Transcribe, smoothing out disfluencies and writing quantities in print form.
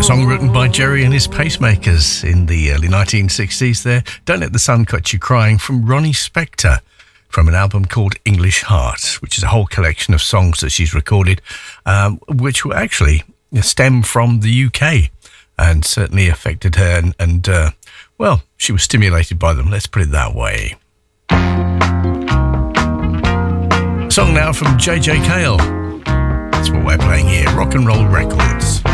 A song written by Jerry and his Pacemakers in the early 1960s there. Don't Let the Sun Cut You Crying from Ronnie Spector from an album called English Heart, which is a whole collection of songs that she's recorded, which were actually stem from the UK and certainly affected her and well, she was stimulated by them, let's put it that way. A song now from JJ Cale. That's what we're playing here, Rock and Roll Records.